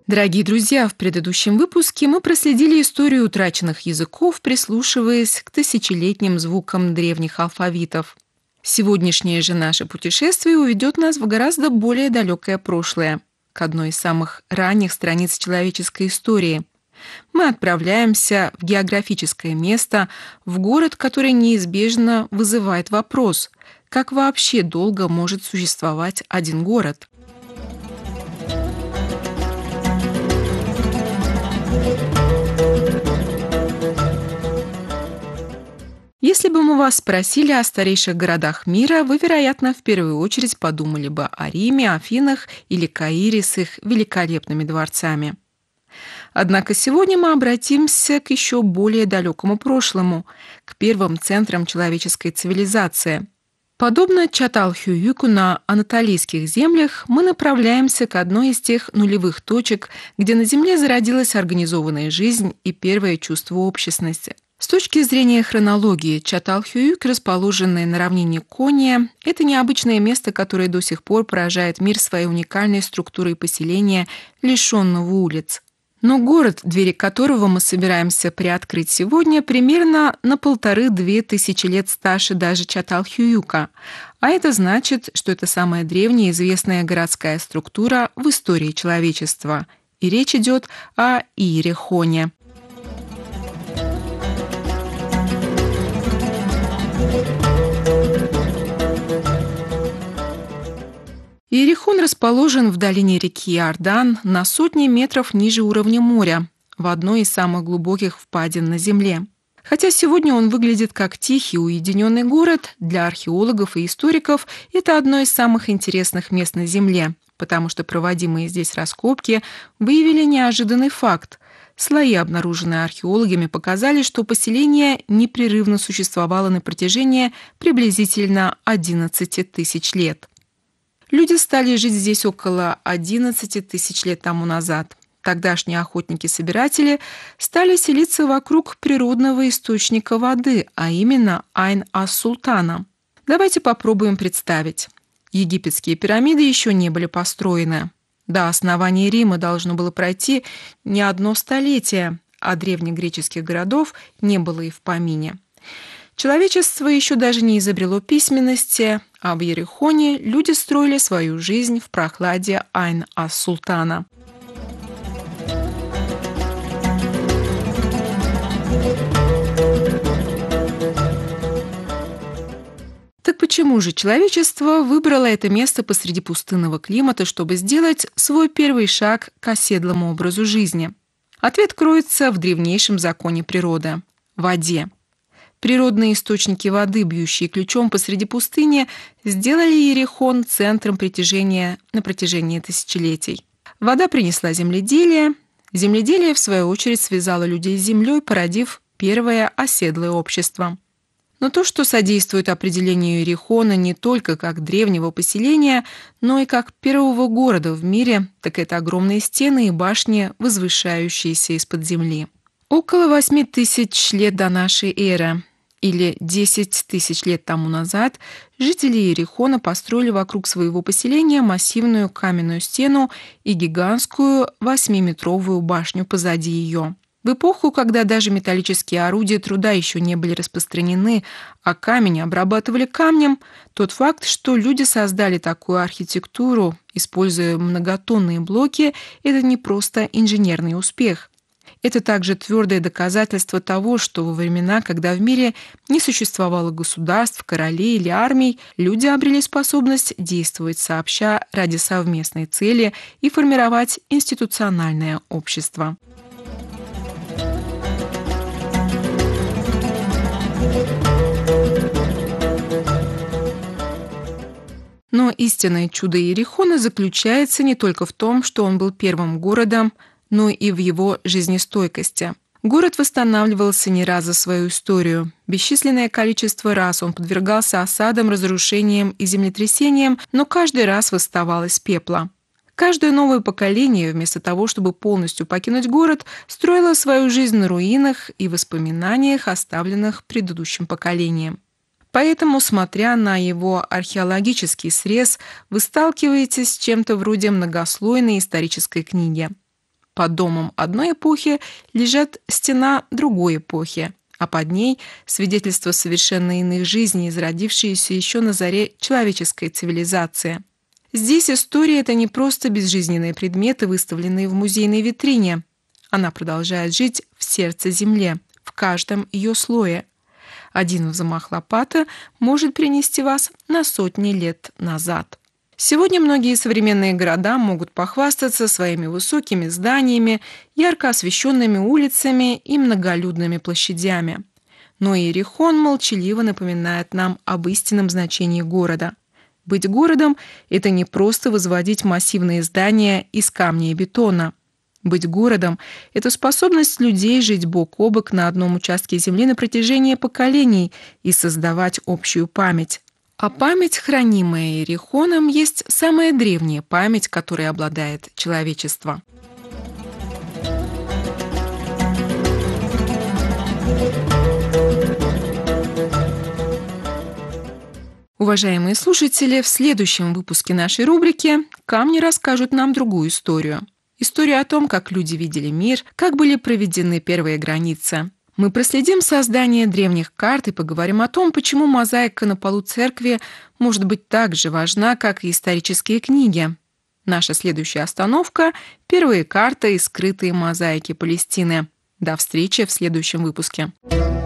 Дорогие друзья, в предыдущем выпуске мы проследили историю утраченных языков, прислушиваясь к тысячелетним звукам древних алфавитов. Сегодняшнее же наше путешествие уведет нас в гораздо более далекое прошлое, к одной из самых ранних страниц человеческой истории. Мы отправляемся в географическое место, в город, который неизбежно вызывает вопрос, как вообще долго может существовать один город? Если бы мы вас спросили о старейших городах мира, вы, вероятно, в первую очередь подумали бы о Риме, Афинах или Каире с их великолепными дворцами. Однако сегодня мы обратимся к еще более далекому прошлому, к первым центрам человеческой цивилизации. Подобно Чаталхююку на анатолийских землях, мы направляемся к одной из тех нулевых точек, где на Земле зародилась организованная жизнь и первое чувство общественности. С точки зрения хронологии, Чаталхююк, расположенный на равнине Кония, это необычное место, которое до сих пор поражает мир своей уникальной структурой поселения, лишенного улиц. Но город, двери которого мы собираемся приоткрыть сегодня, примерно на 1500–2000 лет старше даже Чаталхююка, а это значит, что это самая древняя известная городская структура в истории человечества. И речь идет о Иерихоне. Иерихон расположен в долине реки Иордан на сотни метров ниже уровня моря, в одной из самых глубоких впадин на Земле. Хотя сегодня он выглядит как тихий, уединенный город, для археологов и историков это одно из самых интересных мест на Земле, потому что проводимые здесь раскопки выявили неожиданный факт. Слои, обнаруженные археологами, показали, что поселение непрерывно существовало на протяжении приблизительно 11 тысяч лет. Люди стали жить здесь около 11 тысяч лет тому назад. Тогдашние охотники-собиратели стали селиться вокруг природного источника воды, а именно Айн-ас-Султана. Давайте попробуем представить. Египетские пирамиды еще не были построены. До основания Рима должно было пройти не одно столетие, а древнегреческих городов не было и в помине. Человечество еще даже не изобрело письменности, а в Иерихоне люди строили свою жизнь в прохладе Айн-ас-Султана. Так почему же человечество выбрало это место посреди пустынного климата, чтобы сделать свой первый шаг к оседлому образу жизни? Ответ кроется в древнейшем законе природы – воде. Природные источники воды, бьющие ключом посреди пустыни, сделали Иерихон центром притяжения на протяжении тысячелетий. Вода принесла земледелие. Земледелие, в свою очередь, связало людей с землей, породив первое оседлое общество. Но то, что содействует определению Иерихона не только как древнего поселения, но и как первого города в мире, так это огромные стены и башни, возвышающиеся из-под земли. Около 8000 лет до нашей эры, или 10 тысяч лет тому назад, жители Иерихона построили вокруг своего поселения массивную каменную стену и гигантскую 8-метровую башню позади ее. В эпоху, когда даже металлические орудия труда еще не были распространены, а камень обрабатывали камнем, тот факт, что люди создали такую архитектуру, используя многотонные блоки, это не просто инженерный успех. Это также твердое доказательство того, что во времена, когда в мире не существовало государств, королей или армий, люди обрели способность действовать сообща ради совместной цели и формировать институциональное общество. Но истинное чудо Иерихона заключается не только в том, что он был первым городом, но и в его жизнестойкости. Город восстанавливался не раз за свою историю. Бесчисленное количество раз он подвергался осадам, разрушениям и землетрясениям, но каждый раз восставал из пепла. Каждое новое поколение, вместо того, чтобы полностью покинуть город, строило свою жизнь на руинах и воспоминаниях, оставленных предыдущим поколением. Поэтому, смотря на его археологический срез, вы сталкиваетесь с чем-то вроде многослойной исторической книги. Под домом одной эпохи лежат стена другой эпохи, а под ней свидетельства совершенно иных жизней, зародившиеся еще на заре человеческой цивилизации. Здесь история — это не просто безжизненные предметы, выставленные в музейной витрине. Она продолжает жить в сердце земли, в каждом ее слое. Один взмах лопаты может перенести вас на сотни лет назад. Сегодня многие современные города могут похвастаться своими высокими зданиями, ярко освещенными улицами и многолюдными площадями. Но Иерихон молчаливо напоминает нам об истинном значении города. Быть городом — это не просто возводить массивные здания из камня и бетона. Быть городом — это способность людей жить бок о бок на одном участке земли на протяжении поколений и создавать общую память. А память, хранимая Иерихоном, есть самая древняя память, которой обладает человечество. Уважаемые слушатели, в следующем выпуске нашей рубрики камни расскажут нам другую историю. Историю о том, как люди видели мир, как были проведены первые границы. Мы проследим создание древних карт и поговорим о том, почему мозаика на полу церкви может быть так же важна, как и исторические книги. Наша следующая остановка – первые карты и скрытые мозаики Палестины. До встречи в следующем выпуске.